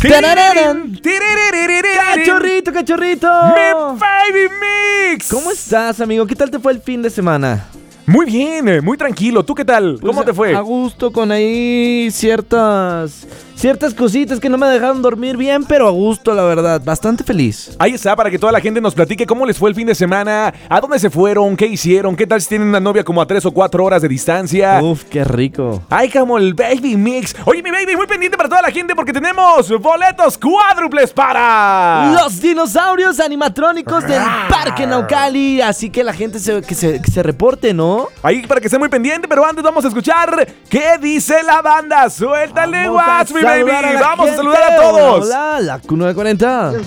¡Tararán! ¡Cachorrito, cachorrito! ¡Mi Baby Mix! ¿Cómo estás, amigo? ¿Qué tal te fue el fin de semana? Muy bien, muy tranquilo. ¿Tú qué tal? ¿Cómo te fue? A gusto, con ahí ciertas cositas que no me dejaron dormir bien, pero a gusto, la verdad. Bastante feliz. Ahí está, para que toda la gente nos platique cómo les fue el fin de semana, a dónde se fueron, qué hicieron, qué tal si tienen una novia como a 3 o 4 horas de distancia. Uf, qué rico. Ay, como el Baby Mix. Oye, mi baby, muy pendiente para toda la gente porque tenemos boletos cuádruples para los dinosaurios animatrónicos del Parque Naucali. Así que la gente que se reporte, ¿no? Ahí para que esté muy pendiente, pero antes vamos a escuchar qué dice la banda. Suéltale, Watch, mi baby. Vamos a saludar a todos. Hola, la Q940.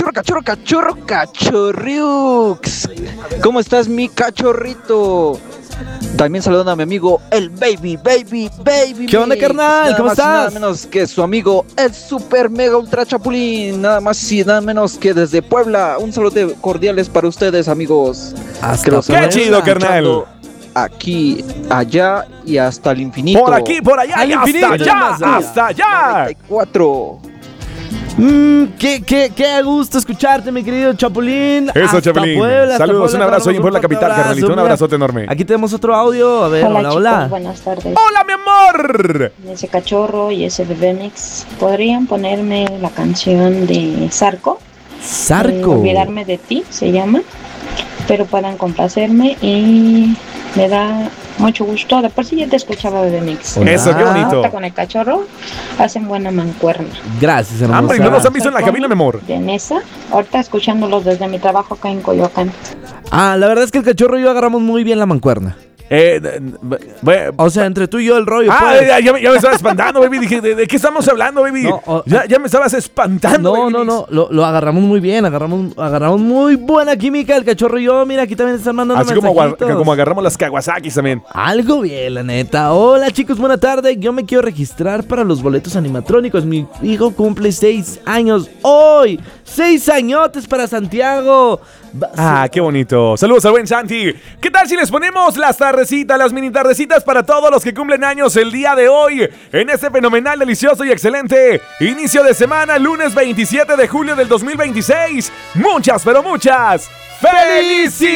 Cachorriux. ¿Cómo estás, mi cachorrito? También saludando a mi amigo, el Baby. ¿Qué onda, carnal? ¿Cómo estás? Nada menos que su amigo, el Super Mega Ultra Chapulín. Nada más y nada menos que desde Puebla. Un saludo cordiales para ustedes, amigos. ¡Qué chido, carnal! Aquí, allá y hasta el infinito. Por aquí, por allá y hasta allá. ¡Hasta allá! 94. Qué a gusto escucharte, mi querido Chapulín. Eso, Chapulín. Puebla, saludos, un abrazo ahí en Puebla Capital, carnalito. Un abrazote enorme. Aquí tenemos otro audio. A ver, Hola, hola. chicos, buenas tardes. ¡Hola, mi amor! Ese cachorro y ese bebé mix, ¿podrían ponerme la canción de Zarco? Olvidarme de ti, se llama. Espero puedan complacerme y me da mucho gusto. De por sí ya te escuchaba, bebé mix. Eso, qué bonito. Ahorita con el cachorro hacen buena mancuerna. Gracias, hermosa. Hombre, no nos han visto en la cabina, mi amor. De Nesa, ahorita escuchándolos desde mi trabajo acá en Coyoacán. La verdad es que el cachorro y yo agarramos muy bien la mancuerna. O sea, entre tú y yo el rollo. Ya me estaba espantando, baby. Dije, ¿de qué estamos hablando, baby? No, ya me estabas espantando. No. Lo agarramos muy bien. Agarramos muy buena química el cachorro y yo. Mira, aquí también están mandando mensajitos. Así como agarramos las Kawasakis también. Algo bien, la neta. Hola, chicos, buena tarde. Yo me quiero registrar para los boletos animatrónicos. Mi hijo cumple 6 años hoy. 6 añotes para Santiago. Qué bonito. Saludos al buen Santi. ¿Qué tal si les ponemos las tardecitas, las mini tardecitas para todos los que cumplen años el día de hoy? En este fenomenal, delicioso y excelente inicio de semana, lunes 27 de julio del 2026. Muchas, pero muchas ¡felicidades!